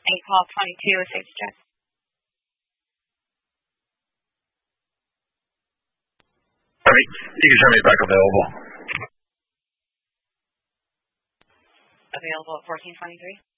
call 22 is safe to check. All right, you can turn me back available. Available at 1423.